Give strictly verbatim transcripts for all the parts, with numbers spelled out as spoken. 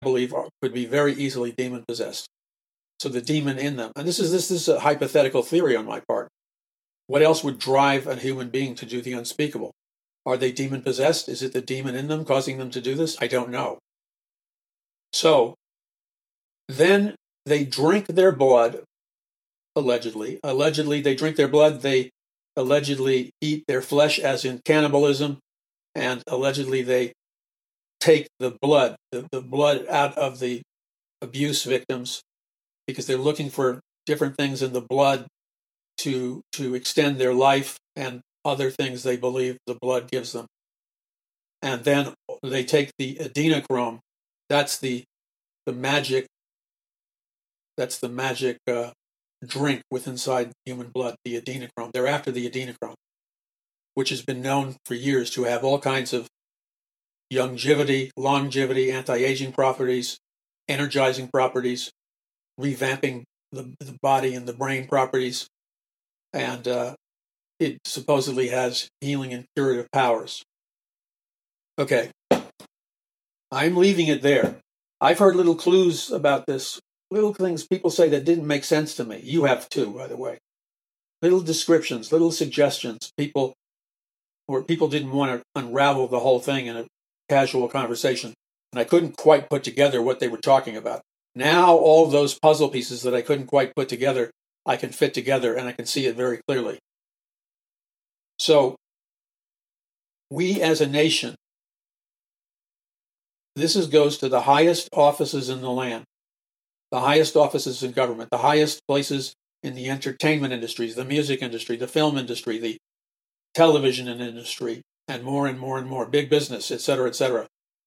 believe, are, could be very easily demon possessed. So the demon in them, and this is this, this is a hypothetical theory on my part. What else would drive a human being to do the unspeakable? Are they demon possessed? Is it the demon in them causing them to do this? I don't know. So then they drink their blood, allegedly. Allegedly, they drink their blood. They allegedly eat their flesh, as in cannibalism, and allegedly they take the blood, the, the blood out of the abuse victims, because they're looking for different things in the blood to to extend their life and other things they believe the blood gives them. And then they take the adrenochrome. That's the the magic. That's the magic uh, drink with inside human blood, the adrenochrome. They're after the adrenochrome, which has been known for years to have all kinds of longevity, longevity, anti-aging properties, energizing properties, revamping the, the body and the brain properties, and uh, it supposedly has healing and curative powers. Okay, I'm leaving it there. I've heard little clues about this, little things people say that didn't make sense to me. You have too, by the way. Little descriptions, little suggestions, people where people didn't want to unravel the whole thing in a casual conversation, and I couldn't quite put together what they were talking about. Now all those puzzle pieces that I couldn't quite put together, I can fit together, and I can see it very clearly. So we as a nation, this is, goes to the highest offices in the land, the highest offices in government, the highest places in the entertainment industries, the music industry, the film industry, the television industry, and more and more and more, big business, et cetera, et cetera.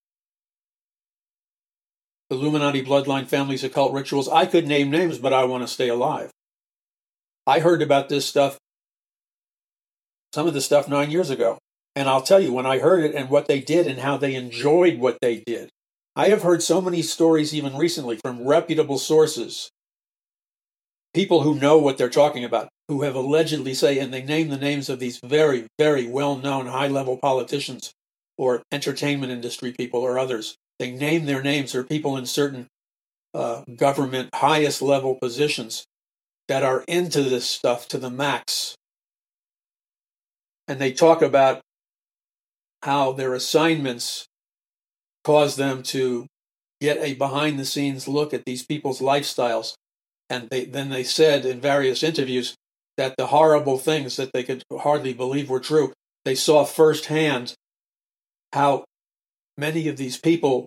Illuminati, bloodline, families, occult rituals. I could name names, but I want to stay alive. I heard about this stuff, some of this stuff nine years ago. And I'll tell you, when I heard it and what they did and how they enjoyed what they did, I have heard so many stories even recently from reputable sources, people who know what they're talking about, who have allegedly say, and they name the names of these very, very well-known high-level politicians or entertainment industry people or others. They name their names, or people in certain uh, government highest level positions that are into this stuff to the max. And they talk about how their assignments cause them to get a behind-the-scenes look at these people's lifestyles. And they, then they said in various interviews that the horrible things that they could hardly believe were true, they saw firsthand how many of these people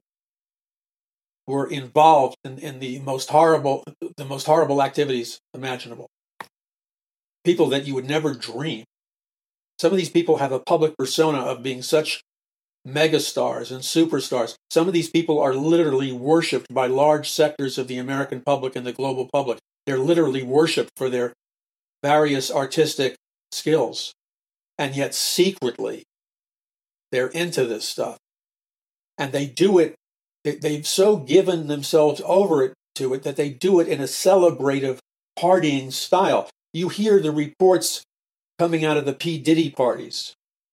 were involved in, in the most horrible, the most horrible activities imaginable. People that you would never dream. Some of these people have a public persona of being such megastars and superstars. Some of these people are literally worshipped by large sectors of the American public and the global public. They're literally worshipped for their various artistic skills. And yet secretly, they're into this stuff. And they do it, they've so given themselves over to it that they do it in a celebrative, partying style. You hear the reports coming out of the P. Diddy parties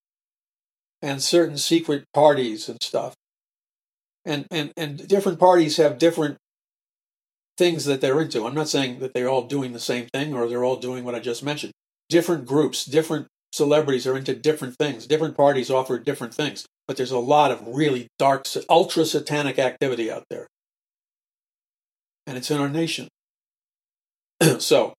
and certain secret parties and stuff. And, and, and different parties have different things that they're into. I'm not saying that they're all doing the same thing or they're all doing what I just mentioned. Different groups, different celebrities are into different things. Different parties offer different things. But there's a lot of really dark, ultra-satanic activity out there. And it's in our nation. So,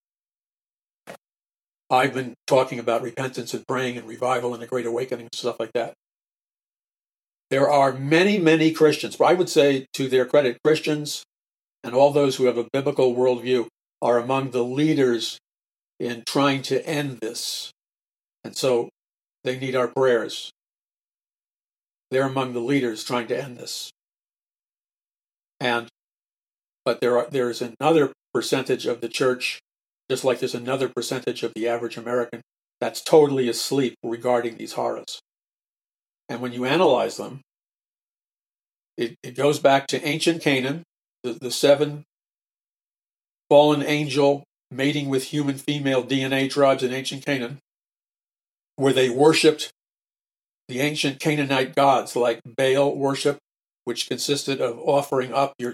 I've been talking about repentance and praying and revival and the Great Awakening and stuff like that. There are many, many Christians, I would say to their credit, Christians and all those who have a biblical worldview are among the leaders in trying to end this. And so they need our prayers. They're among the leaders trying to end this. And but there are there's another percentage of the church, just like there's another percentage of the average American, that's totally asleep regarding these horrors. And when you analyze them, it, it goes back to ancient Canaan, the, the seven fallen angel mating with human female D N A tribes in ancient Canaan, where they worshipped the ancient Canaanite gods like Baal worship which consisted of offering up your